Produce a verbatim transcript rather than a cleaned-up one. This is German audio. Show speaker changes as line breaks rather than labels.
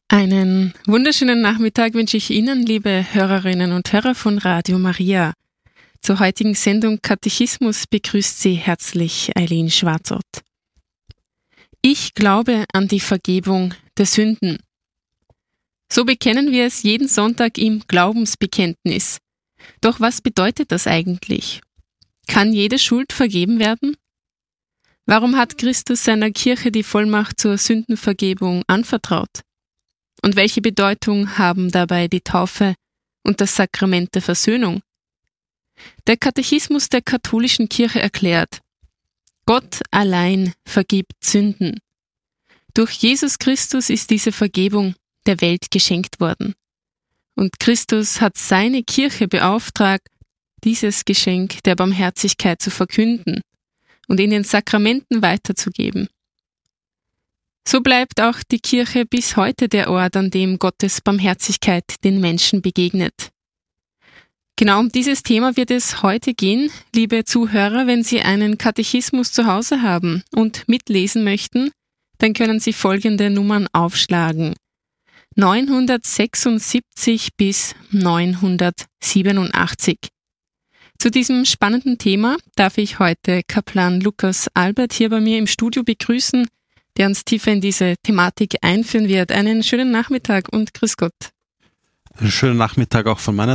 Einen wunderschönen Nachmittag wünsche ich Ihnen, liebe Hörerinnen und Hörer von Radio Maria. Zur heutigen Sendung Katechismus begrüßt Sie herzlich Eileen Schwarzort. Ich glaube an die Vergebung der Sünden. So bekennen wir es jeden Sonntag im Glaubensbekenntnis. Doch was bedeutet das eigentlich? Kann jede Schuld vergeben werden? Warum hat Christus seiner Kirche die Vollmacht zur Sündenvergebung anvertraut? Und welche Bedeutung haben dabei die Taufe und das Sakrament der Versöhnung? Der Katechismus der katholischen Kirche erklärt: Gott allein vergibt Sünden. Durch Jesus Christus ist diese Vergebung der Welt geschenkt worden. Und Christus hat seine Kirche beauftragt, dieses Geschenk der Barmherzigkeit zu verkünden und in den Sakramenten weiterzugeben. So bleibt auch die Kirche bis heute der Ort, an dem Gottes Barmherzigkeit den Menschen begegnet. Genau um dieses Thema wird es heute gehen, liebe Zuhörer. Wenn Sie einen Katechismus zu Hause haben und mitlesen möchten, dann können Sie folgende Nummern aufschlagen: neunhundertsechsundsiebzig bis neunhundertsiebenundachtzig. Zu diesem spannenden Thema darf ich heute Kaplan Lukas Albert hier bei mir im Studio begrüßen, der uns tiefer in diese Thematik einführen wird. Einen schönen Nachmittag und grüß Gott.
Einen schönen Nachmittag auch von meiner